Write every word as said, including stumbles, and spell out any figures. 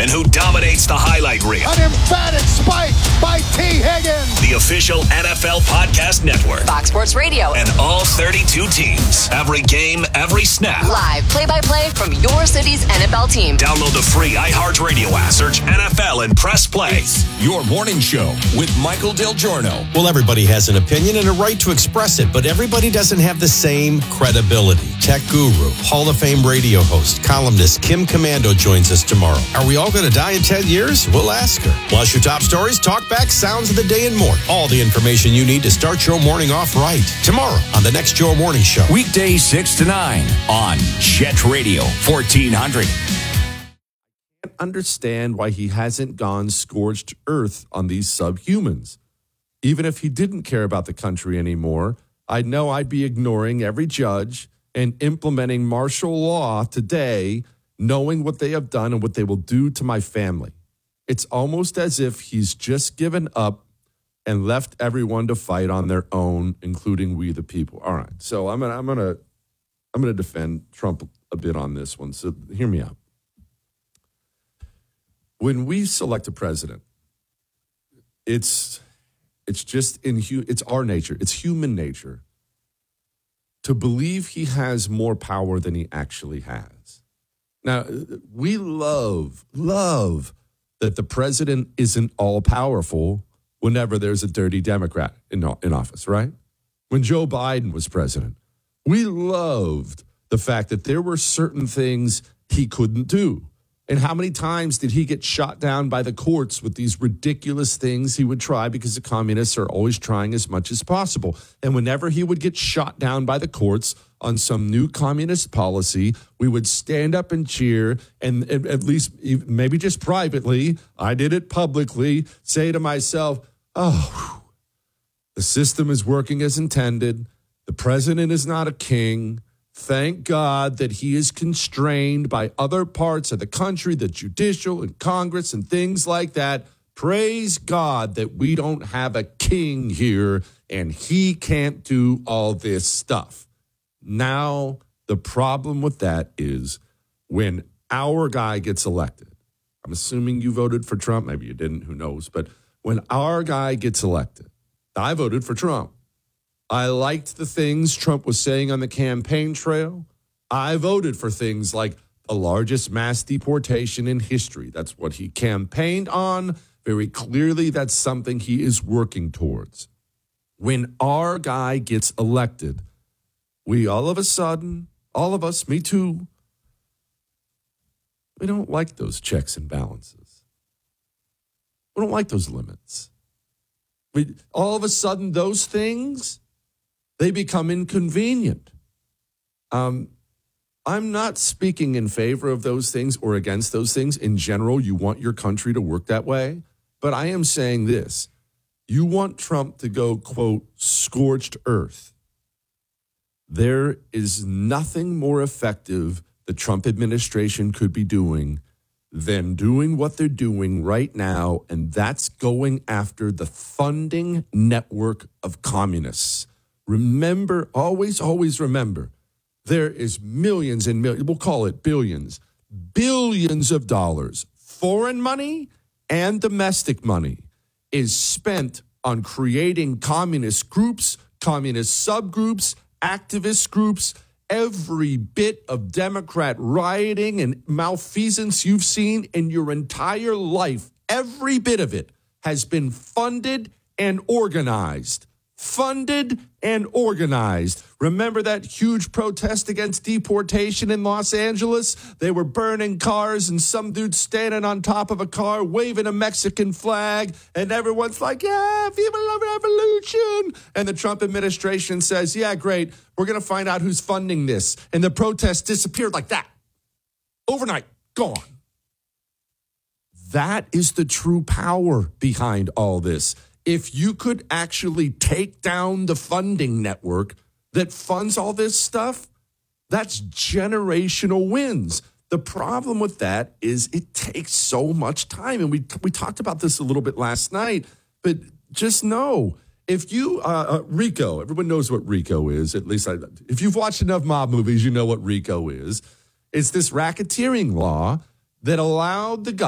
and who dominates the highlight reel. An emphatic spike by T. Higgins. The official N F L podcast network. Fox Sports Radio. And all thirty-two teams. Every game, every snap. Live play-by-play from your city's N F L team. Download the free iHeartRadio app. Search N F L and press play. It's your morning show with Michael Del Giorno. Well, everybody has an opinion and a right to express it, but everybody doesn't have the same credibility. Tech guru, Hall of Fame radio host, columnist Kim Commando joins us tomorrow. Are we all going to die in ten years? We'll ask her. Plus your top stories, talkback, sounds of the day, and more. All the information you need to start your morning off right. Tomorrow on the next Joe Morning Show. Weekdays six to nine on Jet Radio fourteen hundred. I can't understand why he hasn't gone scorched earth on these subhumans. Even if he didn't care about the country anymore, I know I'd be ignoring every judge and implementing martial law today, knowing what they have done and what they will do to my family. It's almost as if he's just given up and left everyone to fight on their own, including we the people. All right, so I'm gonna I'm gonna I'm gonna defend Trump a bit on this one. So hear me out. When we select a president, it's it's just in it's our nature, it's human nature to believe he has more power than he actually has. Now, we love, love that the president isn't all-powerful whenever there's a dirty Democrat in, in office, right? When Joe Biden was president, we loved the fact that there were certain things he couldn't do. And how many times did he get shot down by the courts with these ridiculous things he would try, because the communists are always trying as much as possible. And whenever he would get shot down by the courts on some new communist policy, we would stand up and cheer and at least maybe just privately, I did it publicly, say to myself, oh, the system is working as intended. The president is not a king. Thank God that he is constrained by other parts of the country, the judicial and Congress and things like that. Praise God that we don't have a king here and he can't do all this stuff. Now, the problem with that is when our guy gets elected, I'm assuming you voted for Trump, maybe you didn't, who knows, but when our guy gets elected, I voted for Trump. I liked the things Trump was saying on the campaign trail. I voted for things like the largest mass deportation in history. That's what he campaigned on. Very clearly, that's something he is working towards. When our guy gets elected, we all of a sudden, all of us, me too, we don't like those checks and balances. We don't like those limits. We, all of a sudden, those things, they become inconvenient. Um, I'm not speaking in favor of those things or against those things. In general, you want your country to work that way. But I am saying this. You want Trump to go, quote, scorched earth. There is nothing more effective the Trump administration could be doing than doing what they're doing right now, and that's going after the funding network of communists. Remember, always, always remember, there is millions and millions, we'll call it billions, billions of dollars, foreign money and domestic money, is spent on creating communist groups, communist subgroups, activist groups. Every bit of Democrat rioting and malfeasance you've seen in your entire life, every bit of it has been funded and organized. Funded and organized. Remember that huge protest against deportation in Los Angeles? They were burning cars and some dude standing on top of a car waving a Mexican flag, and everyone's like, yeah, viva la revolution. And the Trump administration says, yeah, great, we're going to find out who's funding this. And the protest disappeared like that. Overnight, gone. That is the true power behind all this. If you could actually take down the funding network that funds all this stuff, that's generational wins. The problem with that is it takes so much time. And we we talked about this a little bit last night, but just know, if you, uh, uh, RICO, everyone knows what RICO is, at least I, if you've watched enough mob movies, you know what RICO is. It's this racketeering law that allowed the government